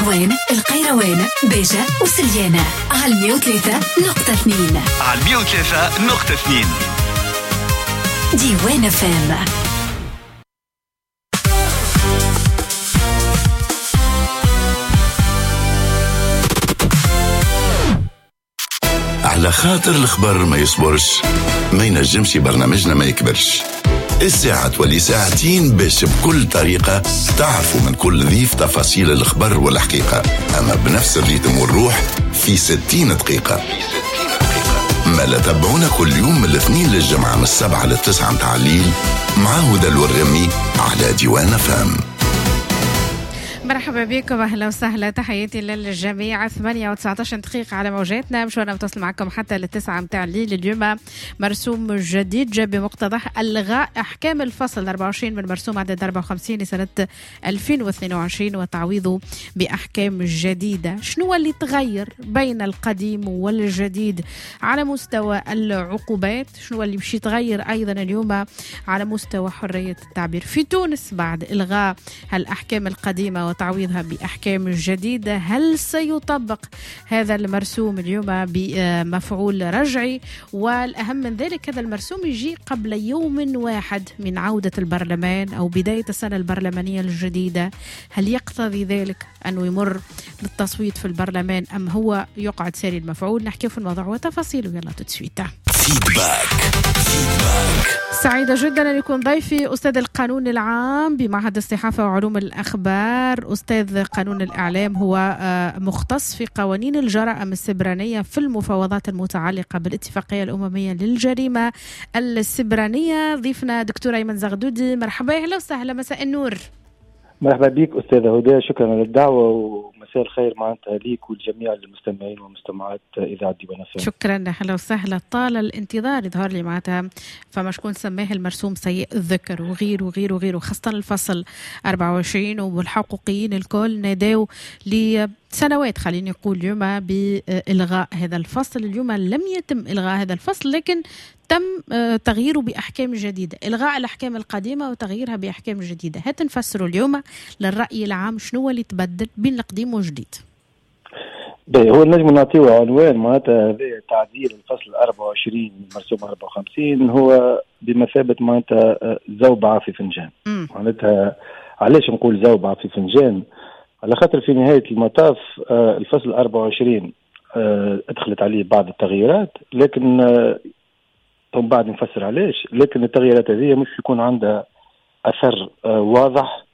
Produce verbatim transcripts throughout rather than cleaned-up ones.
القهوان، القيروان، بيجة وسليانة على مية وثلاثة نقطة اثنين. على مية وثلاثة نقطة اثنين ديوان فام. على خاطر الخبر ما يصبرش، ما ينجمش برنامجنا ما يكبرش. الساعة تولي ساعتين باش بكل طريقة تعرفوا من كل ضيف تفاصيل الخبر والحقيقة، أما بنفس الريتم والروح في ستين دقيقة. ما لا تابعونا كل يوم من الاثنين للجمعة من السبعة للتسعة متاع الليل مع هدى الورمي على ديوان فام. مرحبا بكم، اهلا وسهلا، تحياتي للجميع. ثمانية وتسعة عشر دقيقة على موجاتنا، مشوارنا متواصل معكم حتى للتسعة متاع الليل. اليوم مرسوم جديد جاء بمقتضى الغاء احكام الفصل أربعة وعشرين من مرسوم عدد أربعة وخمسين لسنة ألفين واثنين وعشرين وتعويضه باحكام جديدة. شنو اللي تغير بين القديم والجديد على مستوى العقوبات؟ شنو اللي باش يتغير ايضا اليوم على مستوى حرية التعبير في تونس بعد الغاء الاحكام القديمة وتعويضها بأحكام جديدة؟ هل سيطبق هذا المرسوم اليوم بمفعول رجعي؟ والأهم من ذلك هذا المرسوم يجي قبل يوم واحد من عودة البرلمان أو بداية السنة البرلمانية الجديدة. هل يقتضي ذلك أنه يمر بالتصويت في البرلمان أم هو يقعد ساري المفعول؟ نحكي في الموضوع وتفاصيله، يلا تتسويته. فيدباك. سعيدة جدا أن يكون ضيفي أستاذ القانون العام بمعهد الصحافة وعلوم الأخبار، أستاذ قانون الإعلام، هو مختص في قوانين الجرائم السبرانية في المفاوضات المتعلقة بالاتفاقية الأممية للجريمة السبرانية. ضيفنا دكتور أيمن زغدودي، مرحبا، أهلا وسهلا، مساء النور. مرحبا بك أستاذة هدى، شكرا على الدعوة ومساء الخير معناتها ليك والجميع المستمعين والمستمعات إذاعة ديوان فام. شكرا، أهلا وسهلا. طال الانتظار يظهر لي معناتها، فما شكون سماه المرسوم سيء الذكر وغير وغير وغير، وخاصة الفصل أربعة وعشرين، والحقوقيين الكل نادوا لسنوات خليني نقول اليوم بإلغاء هذا الفصل. اليوم لم يتم إلغاء هذا الفصل لكن تم تغييره بأحكام جديدة، إلغاء الأحكام القديمة وتغييرها بأحكام جديدة. هات نفسروا اليوم للرأي العام شنو اللي تبدل بين القديم والجديد. هو النجم نعطيه عنوان معناتها تعديل الفصل أربعة وعشرين من مرسوم أربعة وخمسين هو بمثابة معناتها زوبعة في فنجان. معناتها علاش نقول زوبعة في فنجان؟ على خاطر في نهاية المطاف الفصل أربعة وعشرين ادخلت عليه بعض التغييرات، لكن ثم بعد نفسر علاش، لكن التغييرات هذه مش يكون عندها أثر واضح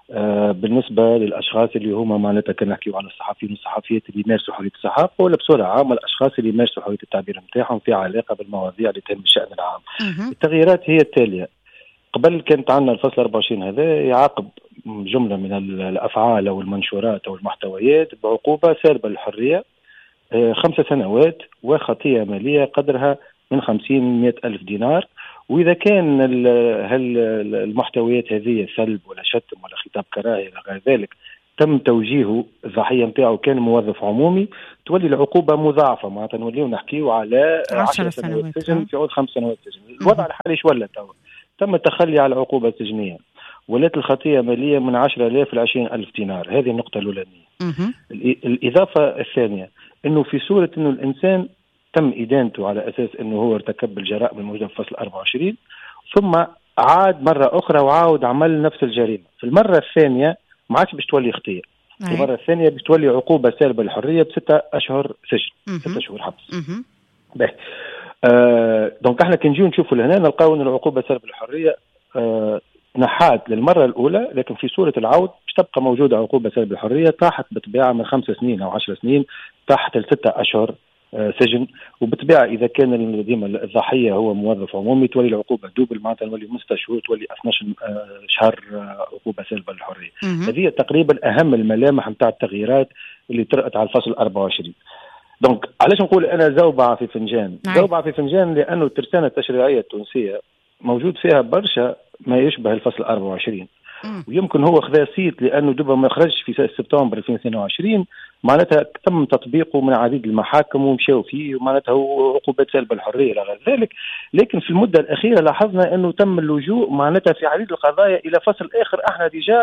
بالنسبة للأشخاص اللي هما معناتها كنا نحكيو على الصحفيين والصحفيات اللي يمارسوا حرية الصحافة، ولا بصورة عامة الأشخاص اللي يمارسوا حرية التعبير نتاعهم في علاقة بالمواضيع اللي تهم الشأن العام. التغييرات هي التالية. قبل كانت عندنا الفصل أربعة وعشرين هذا يعاقب جملة من الأفعال أو المنشورات أو المحتويات بعقوبة سالبة للحرية خمس سنوات وخطية مالية قدرها من خمسين مئة ألف دينار. وإذا كان هل المحتويات هذه سلب ولا شتم ولا خطاب كراهي إلى غير ذلك تم توجيهه الضحية نتاعو كان موظف عمومي، تولي العقوبة مضاعفة، معناتها نوليو نحكيو على عشر سنوات سجن في عود خمس سنوات سجن. الوضع الحالي شو ولا تو؟ تم التخلي على العقوبة السجنية، ولات الخطية مالية من عشرة آلاف إلى عشرين ألف دينار. هذه النقطة الأولانية. الإضافة الثانية إنه في صورة إنه الإنسان تم إدانته على أساس أنه هو ارتكب الجرائم الموجودة في فصل أربعة وعشرين ثم عاد مرة أخرى وعاود عمل نفس الجريمة، في المرة الثانية ما عادش باش تولي خطية، في المرة الثانية باش تولي عقوبة سالبة للحرية بستة أشهر سجن، ستة شهور حبس. باهي آه دونك احنا كنجيو نشوفوا لهنا نلقاو أن العقوبة سالبة للحرية آه نحات للمرة الأولى، لكن في صورة العود باش تبقى موجودة عقوبة سالبة للحرية طاحت بطبيعة من خمس سنين أو عشر سنين تحت لستة أشهر سجن. وبالطبيعة إذا كان ديما الضحية هو موظف عمومي تولي العقوبة دوبل، معناتها نولي من ستة شهور تولي اثنا عشر شهر عقوبة سالبة للحرية. هذه تقريبا أهم الملامح نتاع التغييرات اللي طرأت على الفصل أربعة وعشرين. دونك علاش نقول أنا زوبعة في فنجان؟ زوبعة في فنجان لأنه الترسانة التشريعية التونسية موجود فيها برشا ما يشبه الفصل أربعة وعشرين، ويمكن هو خذا سيت لأنه دوبا ما خرجش في سبتمبر ألفين واثنين وعشرين، معناتها تم تطبيقه من عديد المحاكم ومشاو فيه، ومعناتها هو عقوبات سالبة الحرية إلى غير ذلك. لكن في المدة الأخيرة لاحظنا أنه تم اللجوء معناتها في عديد القضايا إلى فصل آخر احنا ديجا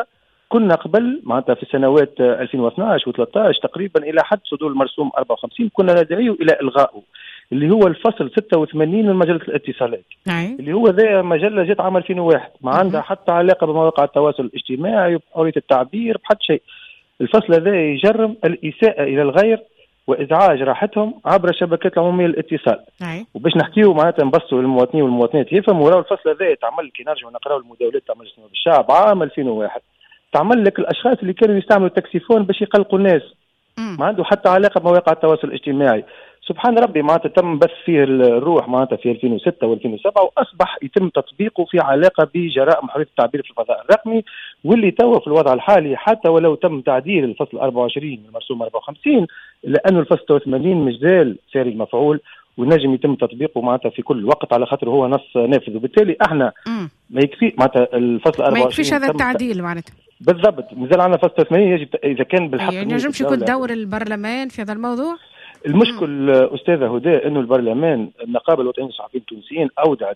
كنا قبل معناتها في سنوات ألفين واثناعش وثلاثة عشر تقريبا إلى حد صدور المرسوم أربعة وخمسين كنا ندعيه إلى إلغائه، اللي هو الفصل ستة وثمانين من مجلة الاتصالات أي. اللي هو ذا مجلة جت عام ألفين وواحد ما عندها حتى علاقة بمواقع التواصل الاجتماعي وحرية التعبير بحد شيء. الفصل هذا يجرم الإساءة إلى الغير وإزعاج راحتهم عبر الشبكات العمومية للاتصال. أي. وباش نحكيو معناتها نبسطوا للمواطنين والمواطنات يفهموا، راهو الفصل هذا تعمل كي نرجعوا نقراو المداولات تاع مجلس النواب الشعب عام ألفين وواحد، تعمل لك الأشخاص اللي كانوا يستعملوا التكسيفون باش يقلقوا الناس، ما عنده حتى علاقة بمواقع التواصل الاجتماعي. سبحان ربي معناتها تم بث فيه الروح معناتها في ألفين وستة وألفين وسبعة وأصبح يتم تطبيقه في علاقة بجرائم حرية التعبير في الفضاء الرقمي، واللي توا في الوضع الحالي حتى ولو تم تعديل الفصل أربعة وعشرين من المرسوم أربعة وخمسين لأنه الفصل ستة وثمانين مازال ساري المفعول ونجم يتم تطبيقه معناتها في كل وقت على خاطر هو نص نافذ، وبالتالي احنا مم. ما يكفي معناتها الفصل أربعة وعشرين ما يكفيش هذا التعديل معناتها بالضبط. مازال عندنا فصل ستة وثمانين يجب اذا كان بالحق يعني ينجمش يكون دور البرلمان في هذا الموضوع. المشكل مم. أستاذة هدى أنه البرلمان النقابة الوطنية للصحفيين التونسيين أودعت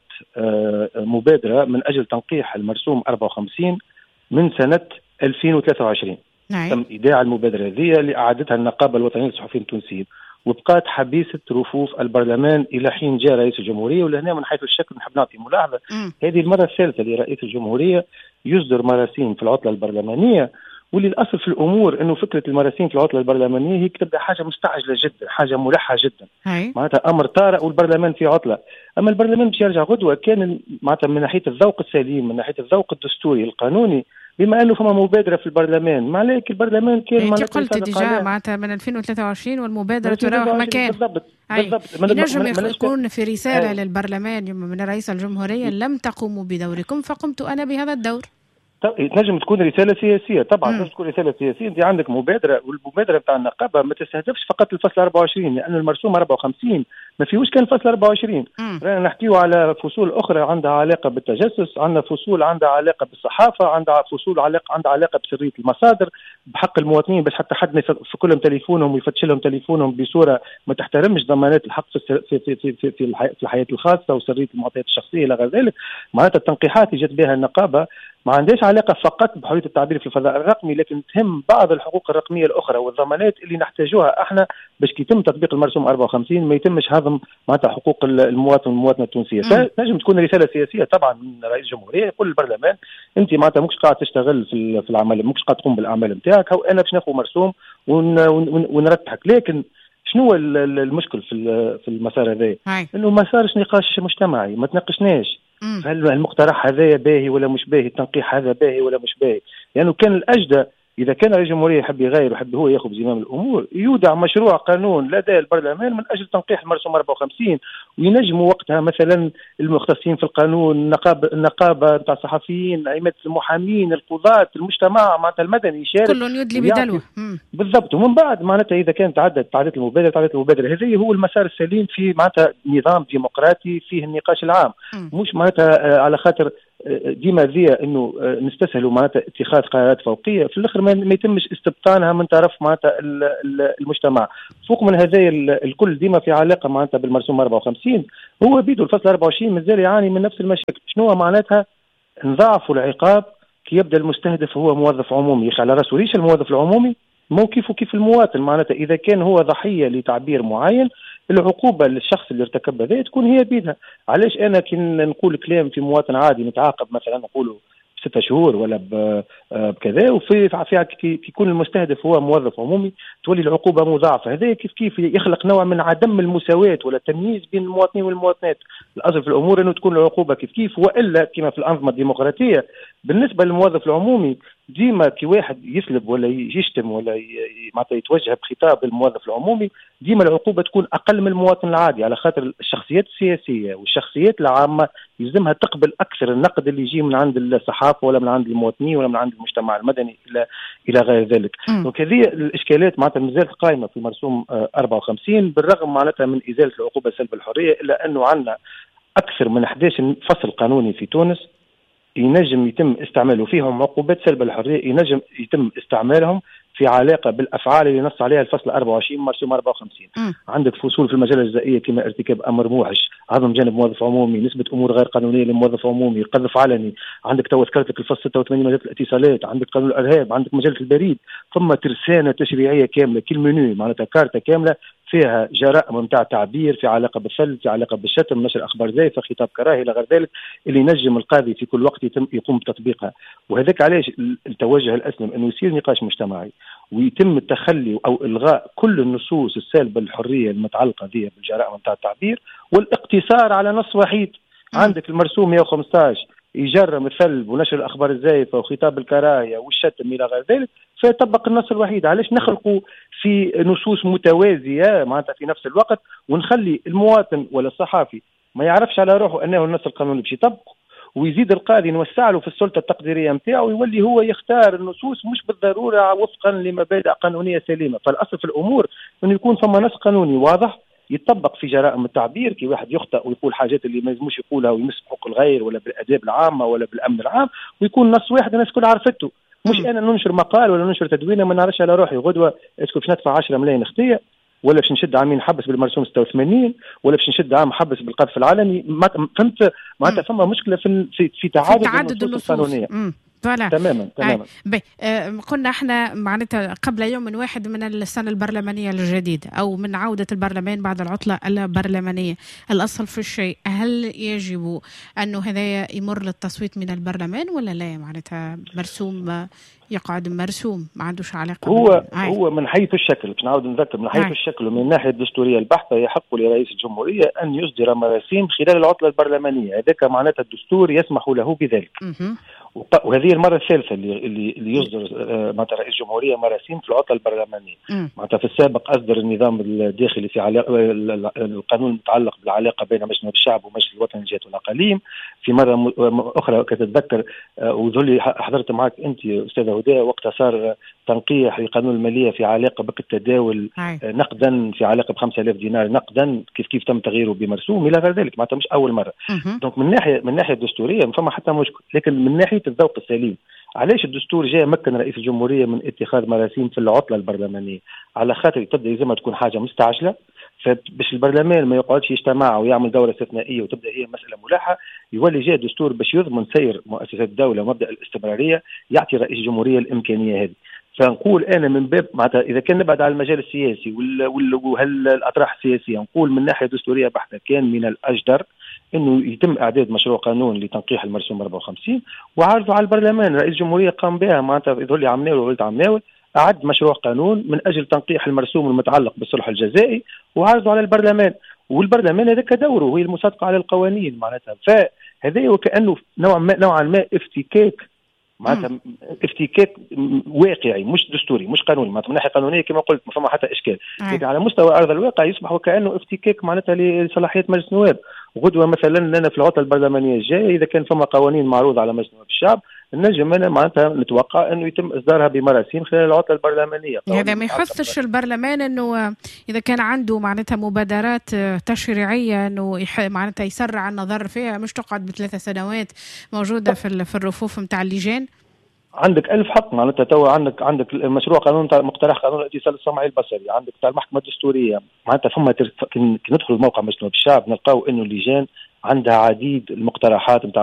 مبادرة من أجل تنقيح المرسوم أربعة وخمسين من سنة ألفين وثلاثة وعشرين. نعم. تم إيداع المبادرة هذه اللي أعدتها النقابة الوطنية للصحفيين التونسيين وبقات حبيسة رفوف البرلمان إلى حين جاء رئيس الجمهورية. ولهنا من حيث الشكل نحب نعطي ملاحظة مم. هذه المرة الثالثة لرئيس الجمهورية يصدر مراسيم في العطلة البرلمانية، واللي الأصل في الأمور أنه فكرة المراسيم في العطلة البرلمانية هي تبدأ حاجة مستعجلة جدا، حاجة ملحة جدا، معناتها أمر طارئ والبرلمان في عطلة. أما البرلمان باش يرجع غدوة كان معناتها من ناحية الذوق السليم من ناحية الذوق الدستوري القانوني، بما أنه فما مبادرة في البرلمان ما عليك البرلمان كان انت قلت ديجا معناتها من ألفين وثلاثة وعشرين والمبادرة تراوح مكان بالضبط بالضبط. ينجم يكون في رسالة أي. للبرلمان من رئيس الجمهورية لم تقوموا بدوركم فقمت أنا بهذا الدور. تنجم تكون رسالة سياسية طبعا لازم تكون رسالة سياسية. انت عندك مبادرة والمبادرة بتاع النقابة ما تستهدفش فقط الفصل أربعة وعشرين لأن المرسوم أربعة وخمسين ما فيهوش كان فصل أربعة وعشرين. رانا نحكيو على فصول أخرى عندها علاقة بالتجسس، عندنا فصول عندها علاقة بالصحافة، عندها فصول علاقة عندها علاقة بسرية المصادر بحق المواطنين باش حتى حد في كلهم تليفونهم ويفتش لهم تليفونهم بصورة ما تحترمش ضمانات الحق في في في في في, في, في الحياة الخاصة وسرية المعطيات الشخصية إلى غير ذلك. معناتها التنقيحات اللي جت بها النقابة ما عندهاش علاقة فقط بحرية التعبير في الفضاء الرقمي، لكن تهم بعض الحقوق الرقمية الأخرى والضمانات اللي نحتاجوها احنا باش يتم تطبيق المرسوم أربعة وخمسين ما يتمش هضم معناتها حقوق المواطن والمواطنة التونسية. فنجم تكون رسالة سياسية طبعا من رئيس الجمهورية يقول للبرلمان انت معناتها مش قاعد تشتغل في في العمل، مش قاعد تقوم بالأعمال نتاعك، هو انا باش ناخذ مرسوم ون ون ونرتحك. لكن شنو المشكل في في المسار هذا؟ انه ما صارش نقاش مجتمعي، ما تناقشناش هل المقترح هذا باهي ولا مش باهي، التنقيح هذا باهي ولا مش باهي. لأنه يعني كان الأجدى إذا كان رئيس الجمهورية يحب يغير ويحب هو يأخذ زمام الأمور يودع مشروع قانون لدى البرلمان من أجل تنقيح المرسوم أربعة وخمسين وينجموا وقتها مثلا المختصين في القانون النقابة النقابة نتاع الصحفيين أئمة المحامين القضاة المجتمع معناتها المدني يشارك كل يدلي بدلوه بالضبط. ومن بعد معناتها إذا كانت تعدت تعدت المبادرة تعدت المبادرة هذه هو المسار السليم في معناتها نظام ديمقراطي فيه النقاش العام م. مش معناتها على خاطر ديما ذي انه نستسهلوا معناتها اتخاذ قرارات فوقيه في الاخر ما يتمش استبطانها من طرف معناتها المجتمع. فوق من هذا الكل ديما في علاقه معناتها بالمرسوم أربعة وخمسين هو بيدو الفصل أربعة وعشرين مازال يعاني من نفس المشاكل. شنو معناتها نضاعفوا العقاب كي يبدا المستهدف هو موظف عمومي، يخلى على راسه ريش الموظف العمومي موقفه كيف المواطن. معناتها اذا كان هو ضحيه لتعبير معين العقوبة للشخص اللي ارتكب هذا تكون هي بيدها. علاش أنا كي نقول كلام في مواطن عادي نتعاقب مثلا نقوله ستة شهور ولا بكذا وفي في كي يكون المستهدف هو موظف عمومي تولي العقوبة مضاعفة. هذا كيف كيف يخلق نوع من عدم المساواة ولا التمييز بين المواطنين والمواطنات. الأصل في الأمور أنه تكون العقوبة كيف كيف، وإلا كما في الأنظمة الديمقراطية بالنسبة للموظف العمومي ديما كي واحد يسلب ولا يشتم ولا معناتها يتوجه بخطاب الموظف العمومي ديما العقوبة تكون أقل من المواطن العادي، على خاطر الشخصيات السياسية والشخصيات العامة يلزمها تقبل أكثر النقد اللي يجي من عند الصحافة ولا من عند المواطنين ولا من عند المجتمع المدني إلى إلى غير ذلك. وكذا الإشكالات معناتها مازالت قائمة في المرسوم أربعة وخمسين بالرغم معناتها من إزالة العقوبة سلب الحرية، إلا أنه عندنا أكثر من أحد عشر فصل قانوني في تونس ينجم يتم استعماله فيهم عقوبات سلب الحرية، ينجم يتم استعمالهم في علاقه بالافعال اللي نص عليها الفصل أربعة وعشرين مرسوم أربعة وخمسين. م. عندك فصول في المجال الجزائيه كما ارتكاب امر موحش، عدم جانب موظف عمومي، نسبه امور غير قانونيه لموظف عمومي، قذف علني، عندك تو ذكرت الفصل ستة وثمانين مجال الاتصالات، عندك قانون الارهاب، عندك مجله البريد، ثم ترسانه تشريعيه كامله كل منو معناتها كارته كامله فيها جرائم نتاع تعبير في علاقه بالثلج، في علاقه بالشتم، نشر اخبار زائفه، خطاب كراهي الى غير ذلك، اللي ينجم القاضي في كل وقت يتم يقوم بتطبيقها. وهذاك علاش التوجه الاسلم انه يصير نقاش مجتمعي ويتم التخلي او الغاء كل النصوص السالبه للحريه المتعلقه بها بالجرائم نتاع التعبير والاقتصار على نص وحيد. م. عندك المرسوم مئة وخمسة عشر يجرم الثلب ونشر الاخبار الزائفه وخطاب الكراهيه والشتم الى غير ذلك، فيطبق النص الوحيد. علاش نخلقوا في نصوص متوازيه معناتها في نفس الوقت ونخلي المواطن ولا الصحافي ما يعرفش على روحه انه النص القانوني باش يطبقه، ويزيد القاضي نوسع له في السلطه التقديريه نتاعو ويولي هو يختار النصوص مش بالضروره وفقا لمبادئ قانونيه سليمه. فالاصل في الامور انه يكون ثم نص قانوني واضح يتطبق في جرائم التعبير، كي واحد يخطئ ويقول حاجات اللي ما يلزموش يقولها ويمس حقوق الغير ولا بالاداب العامه ولا بالامن العام، ويكون نص واحد الناس كلها عرفته. مش انا ننشر مقال ولا ننشر تدوينه ما نعرفش على روحي غدوه اسكو باش ندفع عشرة ملايين خطيه، ولا باش نشد عامين حبس بالمرسوم ستة وثمانين، ولا باش نشد عام حبس بالقذف العلني. فهمت معناتها فما مشكله في في, في تعدد, في تعدد النصوص القانونيه. فوالا تماما تماما. بي آه قلنا احنا معناتها قبل يوم واحد من السنه البرلمانيه الجديده او من عوده البرلمان بعد العطله البرلمانيه، الاصل في الشيء هل يجب انه هذا يمر للتصويت من البرلمان ولا لا؟ معناتها مرسوم يقعد مرسوم ما عندوش علاقه. هو هو من حيث الشكل باش نعاود نذكر من حيث الشكل ومن الناحيه الدستوريه البحته يحق لرئيس الجمهوريه ان يصدر مراسيم خلال العطله البرلمانيه، هذاك معناتها الدستور يسمح له بذلك. م- وهذه المره الثالثه اللي اللي, اللي يصدر معناتها رئيس الجمهوريه مراسيم في العطله البرلمانيه. معناتها في السابق اصدر النظام الداخلي في علاقه القانون المتعلق بالعلاقه بين مجلس الشعب ومجلس الوطني للجهات والاقاليم. في مره اخرى كتتذكر وذولي حضرت معك انت استاذه هدى وقتها صار تنقيح لقانون الماليه في علاقه بالتداول نقدا في علاقه ب خمسة آلاف دينار نقدا، كيف كيف تم تغييره بمرسوم الى غير ذلك. معناتها مش اول مره. دونك من ناحيه من ناحيه الدستوريه ما فما حتى مشكل، لكن من ناحيه الذوق السليم علاش الدستور جاء مكن رئيس الجمهوريه من اتخاذ مراسيم في العطله البرلمانيه؟ على خاطر تبدا لازم تكون حاجه مستعجله، فباش البرلمان ما يقعدش يجتمع ويعمل دوره استثنائيه وتبدا هي مساله ملاحه، يولي جاء الدستور باش يضمن سير مؤسسات الدوله ومبدا الاستمراريه، يعطي رئيس الجمهوريه الامكانيه هذه. فنقول انا من باب معناتها اذا كان نبعد على المجال السياسي والاطراح السياسيه، نقول من ناحيه دستوريه بحته كان من الاجدر انه يتم اعداد مشروع قانون لتنقيح المرسوم أربعة وخمسين وعرضه على البرلمان. رئيس الجمهوريه قام بها معناتها يظهر لي عمناوي وولد عمناوي اعد مشروع قانون من اجل تنقيح المرسوم المتعلق بالصلح الجزائي وعرضه على البرلمان، والبرلمان هذاك دوره هي المصادقه على القوانين معناتها. فهذا وكانه نوعا ما نوعا ما افتكاك معناتها افتكاك واقعي مش دستوري مش قانوني. معناتها من ناحيه قانونيه كما قلت ما فما حتى اشكال، لكن على مستوى ارض الواقع يصبح وكانه افتكاك معناتها لصلاحيات مجلس النواب. غدوه مثلا لنا في العطله البرلمانيه الجايه اذا كان فما قوانين معروضه على مجلس نواب الشعب النجم انا معناتها نتوقع انه يتم اصدارها بمراسيم خلال العطله البرلمانيه. هذا ما يحثش البرلمان انه اذا كان عنده معناتها مبادرات تشريعيه انه يح... معناتها يسرع النظر فيها، مش تقعد بثلاث سنوات موجوده في في الرفوف نتاع اللجان. عندك ألف حق معناتها تو عندك عندك مشروع قانون تاع مقترح قانون الاتصال السمعي البصري، عندك تاع المحكمه الدستوريه معناتها فما كي ندخل موقع مجلس الشعب نلقاو انه اللجان عندها عديد المقترحات نتاع